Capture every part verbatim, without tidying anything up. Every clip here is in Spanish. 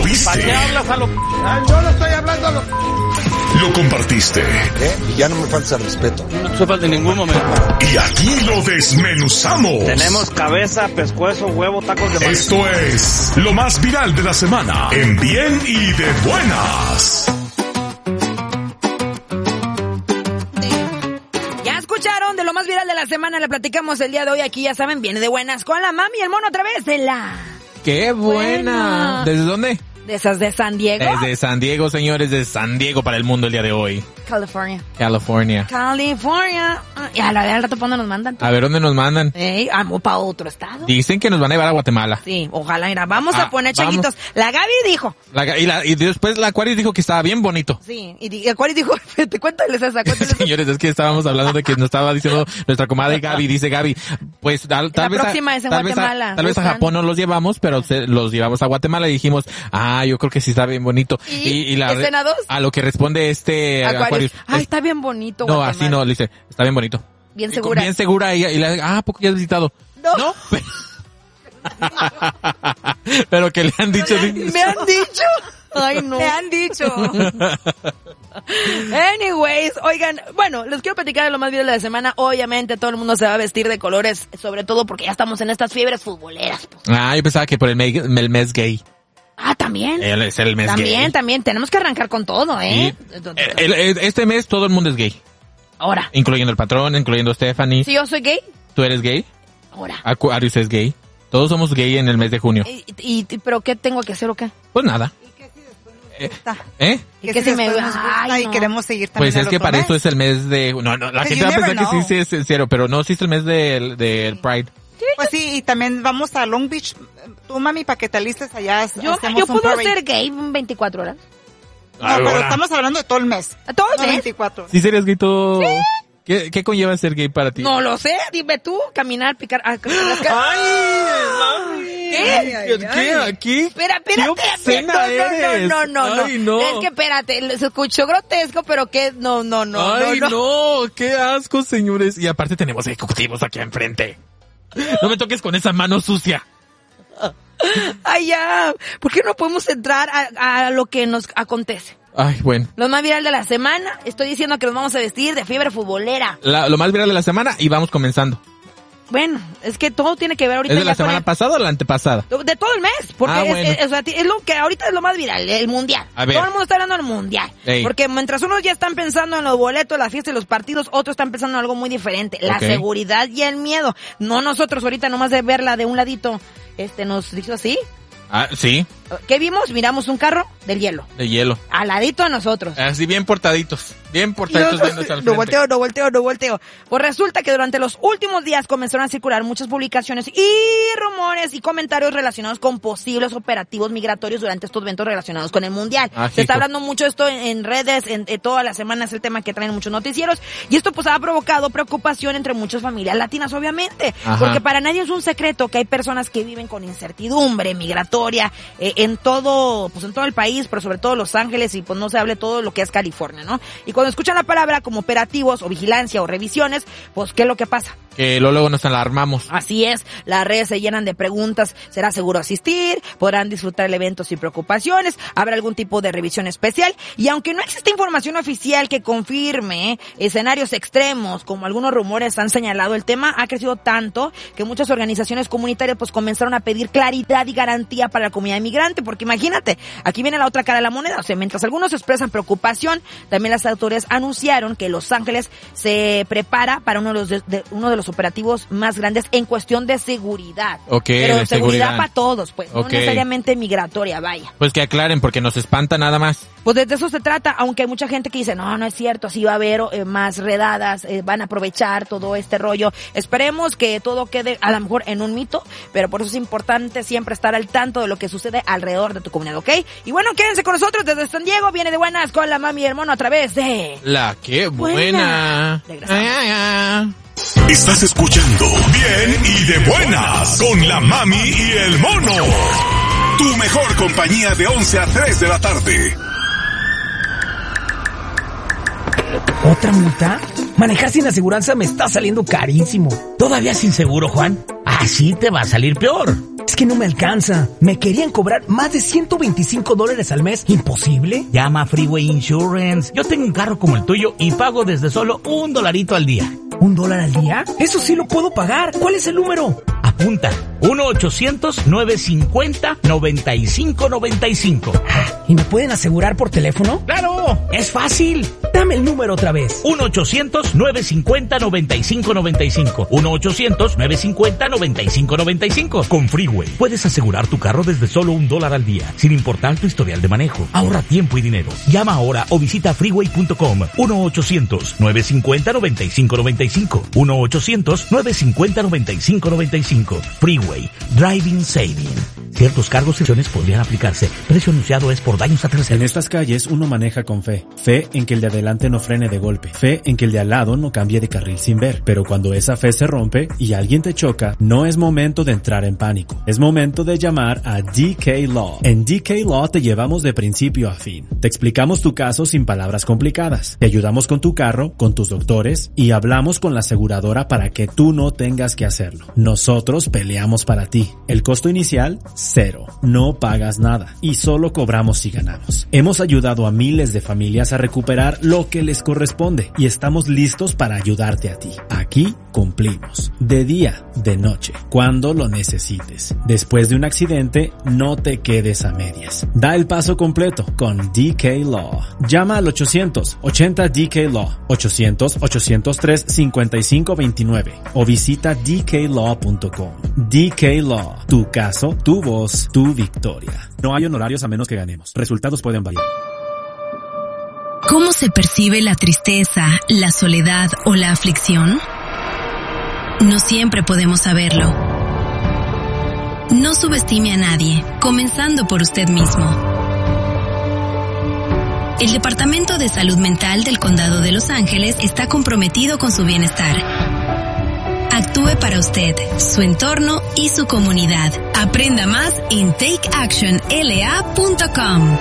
Lo viste. ¿Para qué hablas a lo...? Ah, yo no estoy hablando a lo... Lo compartiste. ¿Qué? Y ya no me falta respeto. No te falta en ningún momento. Y aquí lo desmenuzamos. Tenemos cabeza, pescuezo, huevo, tacos de maíz. Esto es lo más viral de la semana. En bien y de buenas. Ya escucharon de lo más viral de la semana. Le platicamos el día de hoy. Aquí ya saben, viene de buenas con la mami y el mono otra vez de la... ¡Qué buena! Buena. ¿Desde dónde? De esas de San Diego. Desde San Diego, señores, de San Diego para el mundo el día de hoy. California. California. California. Y a la vez al rato, ¿para dónde nos mandan? A ver, ¿dónde nos mandan? Ey, vamos para otro estado. Dicen que nos van a llevar a Guatemala. Sí, ojalá, mira, vamos Ah, a poner vamos. changuitos. La Gaby dijo. La- y, la- y después la Aquarius dijo que estaba bien bonito. Sí, y di- Aquarius dijo, te cuéntales esa, cuéntales esa. Señores, es que estábamos hablando de que nos estaba diciendo nuestra comadre Gaby. Dice Gaby, pues tal, tal La vez, próxima a, es en tal, vez a, Guatemala. tal vez a ¿Gustan? Japón no los llevamos, pero se- los llevamos a Guatemala y dijimos, ah, yo creo que sí está bien bonito. ¿Y? la, ¿Escena dos? a lo que responde este Aquarius. Aquarius. Ay, es- está bien bonito, no, Guatemala. así no, le dice, está bien bonito. Bien Y- segura. Bien segura y, y le, ah, ¿a poco ya has visitado? No. ¿No? Pero que le han dicho. Me han dicho. Ay, no. Me han dicho. Anyways, oigan, bueno, les quiero platicar de lo más viral de la semana. Obviamente todo el mundo se va a vestir de colores, sobre todo porque ya estamos en estas fiebres futboleras. Pues. Ah, yo pensaba que por el mes, el mes gay. Ah, también. Él es el mes También, gay. también. Tenemos que arrancar con todo, ¿eh? Sí. El- el- este mes todo el mundo es gay. Ahora. Incluyendo el patrón, incluyendo Stephanie. Si yo soy gay, ¿Tú eres gay? ahora. Aquarius es gay. Todos somos gay en el mes de junio. ¿Y, y, y- pero qué tengo que hacer o qué? Pues nada. Gusta. ¿Eh? ¿Y Que qué si si me después nos gusta Ay, y no. queremos seguir también Pues es el que otro para mes. esto es el mes de... No, no, la Because gente you va a never pensar que sí, know. sí es sincero, pero no, sí es el mes del, del Pride. Pues sí, y también vamos a Long Beach. Tú, mami, para que te alistes allá. Yo, hacemos yo un puedo parade. ser gay veinticuatro horas. No, pero Ahora. estamos hablando de todo el mes. ¿Todo el No mes? veinticuatro. ¿Sí serías gay tú? ¿Qué, ¿Qué conlleva ser gay para ti? No lo sé, dime tú, caminar, picar. ah, ¡Ay, ¿Qué? ¿Qué? ¿Aquí? Espera, espérate, ¡Qué obscena espérate, no, no, no, no, no, Ay, no. Es que espérate, se escuchó grotesco, pero que no, no, no, Ay, no, no. no, qué asco, señores. Y aparte tenemos ejecutivos aquí enfrente. No me toques con esa mano sucia. Ay, ya, ¿por qué no podemos entrar a, a lo que nos acontece? Ay, bueno. Lo más viral de la semana, estoy diciendo que nos vamos a vestir de fiebre futbolera. La- lo más viral de la semana y vamos comenzando. Bueno, es que todo tiene que ver ahorita ¿Es de ya la con semana el- pasada o la antepasada? De todo el mes, porque Ah, es, bueno. es- es- o sea, es lo que ahorita es lo más viral, el mundial. A ver. Todo el mundo está hablando del mundial. Ey. Porque mientras unos ya están pensando en los boletos, la fiesta y los partidos, otros están pensando en algo muy diferente, la Ok. seguridad y el miedo. No nosotros ahorita nomás de verla de un ladito, este nos dijo así. Ah, sí, ¿Qué vimos? Miramos un carro del hielo, de hielo. al ladito a nosotros. Así bien portaditos. Bien portaditos No, viendo hacia el no frente. volteo, no volteo, no volteo. Pues resulta que durante los últimos días comenzaron a circular muchas publicaciones y rumores y comentarios relacionados con posibles operativos migratorios durante estos eventos relacionados con el Mundial. Ah, Se está hijo. hablando mucho esto en, en redes, en, en todas las semanas el tema que traen muchos noticieros y esto pues ha provocado preocupación entre muchas familias latinas, obviamente. Ajá. Porque para nadie es un secreto que hay personas que viven con incertidumbre migratoria eh, en todo, pues en todo el país, pero sobre todo Los Ángeles y pues no se hable todo lo que es California, ¿no? Y cuando escuchan la palabra como operativos o vigilancia o revisiones, pues ¿qué es lo que pasa? Que luego, luego nos alarmamos. Así es, las redes se llenan de preguntas, ¿será seguro asistir? ¿Podrán disfrutar el evento sin preocupaciones? ¿Habrá algún tipo de revisión especial? Y aunque no existe información oficial que confirme escenarios extremos, como algunos rumores han señalado, el tema ha crecido tanto que muchas organizaciones comunitarias pues comenzaron a pedir claridad y garantía para la comunidad inmigrante, porque imagínate, aquí viene la otra cara de la moneda, o sea, mientras algunos expresan preocupación, también las autoridades anunciaron que Los Ángeles se prepara para uno de los, de, de- uno de los operativos más grandes en cuestión de seguridad. Ok, Pero de seguridad seguridad. para todos, pues, no Ok. necesariamente migratoria, vaya. Pues que aclaren, porque nos espanta nada más. Pues de eso se trata, aunque hay mucha gente que dice, no, no es cierto, así va a haber eh, más redadas, eh, van a aprovechar todo este rollo. Esperemos que todo quede a lo mejor en un mito, pero por eso es importante siempre estar al tanto de lo que sucede alrededor de tu comunidad, ¿ok? Y bueno, quédense con nosotros desde San Diego, viene de buenas con la mami y el mono a través de... La que buena. Buena. Regresamos. Ay, ay, ay. Estás escuchando Bien y de buenas con la mami y el mono. Tu mejor compañía de once a tres de la tarde. ¿Otra multa? Manejar sin aseguranza me está saliendo carísimo. ¿Todavía sin seguro, Juan? Así te va a salir peor. Es que no me alcanza. Me querían cobrar más de ciento veinticinco dólares al mes. ¿Imposible? Llama a Freeway Insurance. Yo tengo un carro como el tuyo y pago desde solo un dolarito al día. ¿Un dólar al día? Eso sí lo puedo pagar. ¿Cuál es el número? Apunta. uno ochocientos, nueve cincuenta, noventa y cinco noventa y cinco. ¿Y me pueden asegurar por teléfono? ¡Claro! ¡Es fácil! Dame el número otra vez. uno ochocientos, nueve cincuenta, noventa y cinco noventa y cinco. uno ochocientos, nueve cincuenta, noventa y cinco noventa y cinco. Con Freeway puedes asegurar tu carro desde solo un dólar al día, sin importar tu historial de manejo. Ahorra tiempo y dinero. Llama ahora o visita freeway punto com. uno ochocientos, nueve cincuenta, noventa y cinco noventa y cinco. uno ochocientos, nueve cincuenta, noventa y cinco noventa y cinco. Freeway. Driving Saving. Ciertos cargos y acciones podrían aplicarse. Precio anunciado es por daños a terceros. En estas calles uno maneja con fe. Fe en que el de adelante no frene de golpe. Fe en que el de al lado no cambie de carril sin ver. Pero cuando esa fe se rompe y alguien te choca, no es momento de entrar en pánico. Es momento de llamar a D K Law. En D K Law te llevamos de principio a fin. Te explicamos tu caso sin palabras complicadas. Te ayudamos con tu carro, con tus doctores y hablamos con la aseguradora para que tú no tengas que hacerlo. Nosotros peleamos para ti. El costo inicial, cero. No pagas nada y solo cobramos si ganamos. Hemos ayudado a miles de familias a recuperar lo que les corresponde y estamos listos para ayudarte a ti. Aquí cumplimos. De día, de noche, cuando lo necesites. Después de un accidente, no te quedes a medias. Da el paso completo con D K Law. Llama al ochocientos, ochenta D K Law, ochocientos, ochocientos tres, cincuenta y cinco veintinueve o visita d k law punto com. D K Law. Tu caso, tu voz, tu victoria. No hay honorarios a menos que ganemos. Resultados pueden variar. ¿Cómo se percibe la tristeza, la soledad o la aflicción? No siempre podemos saberlo. No subestime a nadie, comenzando por usted mismo. El Departamento de Salud Mental del Condado de Los Ángeles está comprometido con su bienestar. Actúe para usted, su entorno y su comunidad. Aprenda más en take action l a punto com.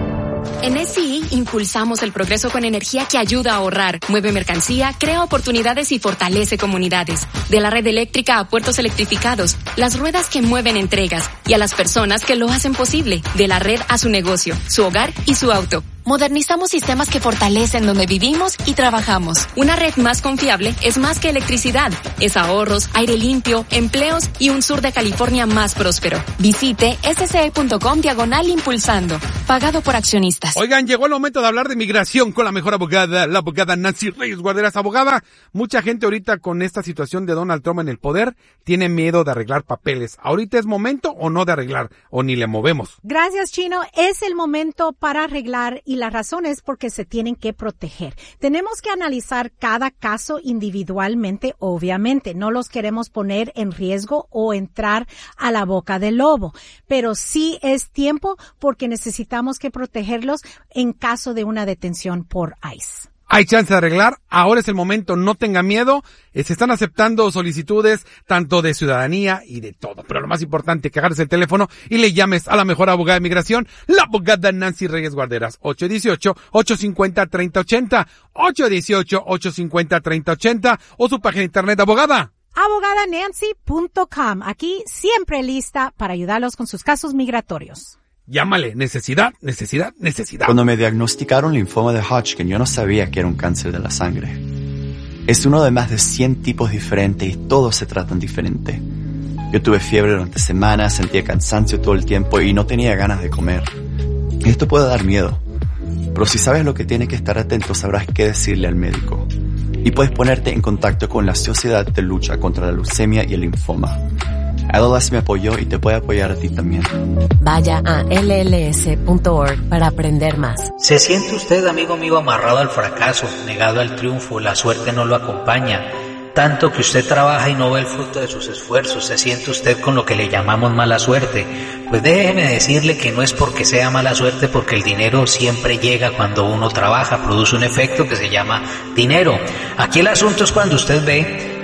En S I impulsamos el progreso con energía que ayuda a ahorrar, mueve mercancía, crea oportunidades y fortalece comunidades. De la red eléctrica a puertos electrificados, las ruedas que mueven entregas y a las personas que lo hacen posible. De la red a su negocio, su hogar y su auto. Modernizamos sistemas que fortalecen donde vivimos y trabajamos. Una red más confiable es más que electricidad. Es ahorros, aire limpio, empleos y un sur de California más próspero. Visite s c e punto com diagonal impulsando. Pagado por accionistas. Oigan, llegó el momento de hablar de migración con la mejor abogada, la abogada Nancy Reyes Guarderas. Abogada, mucha gente ahorita con esta situación de Donald Trump en el poder tiene miedo de arreglar papeles. ¿Ahorita es momento o no de arreglar? ¿O ni le movemos? Gracias, Chino. Es el momento para arreglar y la razón es porque se tienen que proteger. Tenemos que analizar cada caso individualmente, obviamente. No los queremos poner en riesgo o entrar a la boca del lobo. Pero sí es tiempo porque necesitamos que protegerlos en caso de una detención por ICE. Hay chance de arreglar, ahora es el momento, no tenga miedo, eh, se están aceptando solicitudes tanto de ciudadanía y de todo, pero lo más importante, que agarres el teléfono y le llames a la mejor abogada de migración, la abogada Nancy Reyes Guarderas, ocho uno ocho, ocho cinco cero, tres cero ocho cero, ocho uno ocho, ocho cinco cero, tres cero ocho cero o su página de internet, abogada. abogada nancy punto com, aquí siempre lista para ayudarlos con sus casos migratorios. Llámale, necesidad, necesidad, necesidad. Cuando me diagnosticaron linfoma de Hodgkin, yo no sabía que era un cáncer de la sangre. Es uno de más de cien tipos diferentes y todos se tratan diferente. Yo tuve fiebre durante semanas, sentía cansancio todo el tiempo y no tenía ganas de comer. Esto puede dar miedo, pero si sabes lo que tienes que estar atento, sabrás qué decirle al médico. Y puedes ponerte en contacto con la Sociedad de Lucha contra la Leucemia y el Linfoma. L L S me apoyó y te puede apoyar a ti también. Vaya a l l s punto org para aprender más. ¿Se siente usted, amigo mío, amarrado al fracaso, negado al triunfo, la suerte no lo acompaña? Tanto que usted trabaja y no ve el fruto de sus esfuerzos, ¿se siente usted con lo que le llamamos mala suerte? Pues déjeme decirle que no es porque sea mala suerte, porque el dinero siempre llega cuando uno trabaja, produce un efecto que se llama dinero. Aquí el asunto es cuando usted ve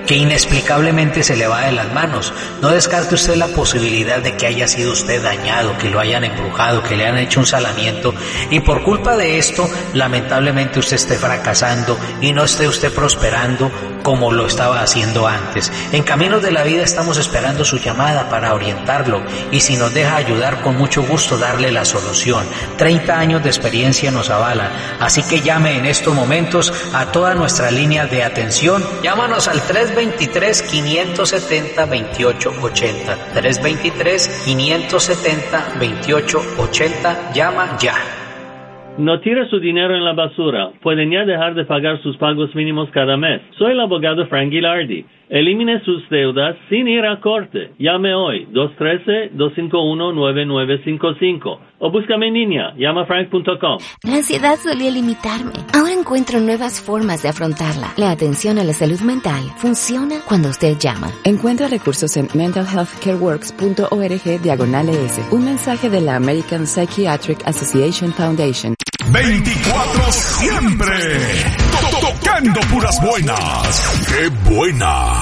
que inexplicablemente se le va de las manos. No descarte usted la posibilidad de que haya sido usted dañado, que lo hayan embrujado, que le hayan hecho un salamiento y por culpa de esto, lamentablemente usted esté fracasando y no esté usted prosperando como lo estaba haciendo antes. En Caminos de la Vida estamos esperando su llamada para orientarlo y si nos deja ayudar, con mucho gusto darle la solución. treinta años de experiencia nos avalan, así que llame en estos momentos a toda nuestra línea de atención. Llámanos al tres veintitrés, quinientos setenta, veintiocho ochenta. tres veintitrés, quinientos setenta, veintiocho ochenta. Llama ya. No tire su dinero en la basura. Pueden ya dejar de pagar sus pagos mínimos cada mes. Soy el abogado Frank Gilardi. Elimine sus deudas sin ir a corte. Llame hoy, dos uno tres, dos cinco uno, nueve nueve cinco cinco. O búscame en línea, llama frank punto com. La ansiedad solía limitarme. Ahora encuentro nuevas formas de afrontarla. La atención a la salud mental funciona cuando usted llama. Encuentra recursos en mental health care works punto org diagonal es. Un mensaje de la American Psychiatric Association Foundation. veinticuatro siempre. Tocando puras buenas. ¡Qué buena!